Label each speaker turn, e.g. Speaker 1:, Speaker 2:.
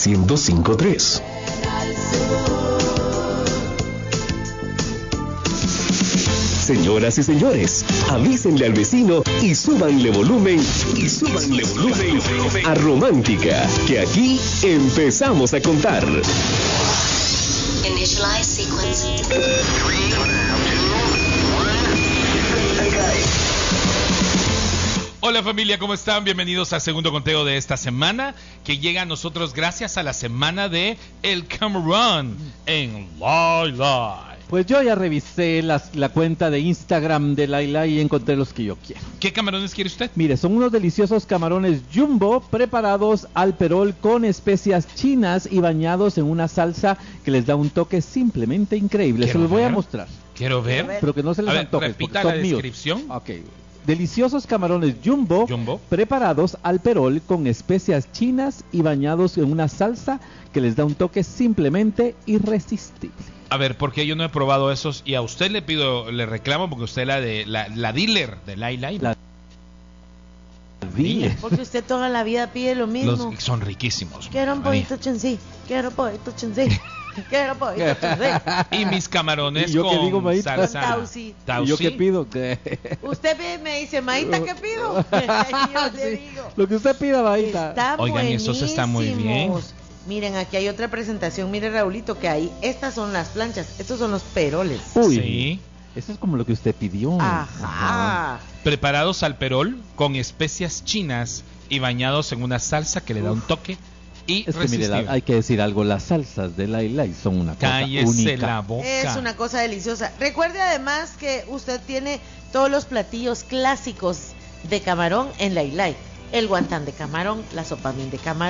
Speaker 1: 1053. Señoras y señores, avísenle al vecino y súbanle volumen a Romántica, que aquí empezamos a contar.
Speaker 2: Initialize sequence.
Speaker 3: Hola familia, ¿cómo están? Bienvenidos al segundo conteo de esta semana, que llega a nosotros gracias a la semana de El Camarón en Lai.
Speaker 4: Pues yo ya revisé la cuenta de Instagram de Laila y encontré los que yo quiero.
Speaker 3: ¿Qué camarones quiere usted?
Speaker 4: Mire, son unos deliciosos camarones jumbo preparados al perol con especias chinas y bañados en una salsa que les da un toque simplemente increíble. Se los voy a mostrar.
Speaker 3: Quiero ver.
Speaker 4: Pero que no se les antoje.
Speaker 3: Repita la descripción.
Speaker 4: Ok. Deliciosos camarones jumbo preparados al perol con especias chinas y bañados en una salsa que les da un toque simplemente irresistible.
Speaker 3: A ver, porque yo no he probado esos y a usted le reclamo porque usted es la dealer de Lai.
Speaker 5: Porque usted toda la vida pide lo mismo.
Speaker 3: Son riquísimos.
Speaker 5: Quiero un poquito chensí, quiero poquito chensí. Quiero poquito chensí.
Speaker 3: Y mis camarones
Speaker 4: ¿Y yo
Speaker 3: con
Speaker 4: qué digo, Maíta?
Speaker 3: salsa
Speaker 5: Tausi.
Speaker 4: ¿Y yo qué pido?
Speaker 5: Usted me dice, Maíta, ¿qué pido? Yo le digo.
Speaker 4: Lo que usted pida, Maíta.
Speaker 5: Están
Speaker 3: Oigan,
Speaker 5: buenísimos.
Speaker 3: esos están muy bien.
Speaker 5: Miren, aquí hay otra presentación. Mire, Raulito, que hay. Estas son las planchas. Estos son los peroles.
Speaker 4: Uy,
Speaker 3: sí.
Speaker 4: Eso es como lo que usted pidió.
Speaker 5: Ajá.
Speaker 3: Preparados al perol con especias chinas y bañados en una salsa que le da un toque irresistible.
Speaker 4: Es que mire, hay que decir algo, las salsas de Lai son una cosa
Speaker 3: Cállese
Speaker 4: única.
Speaker 3: la boca.
Speaker 5: Es una cosa deliciosa. Recuerde además que usted tiene todos los platillos clásicos de camarón en Lai. El guantán de camarón, la sopamín de camarón.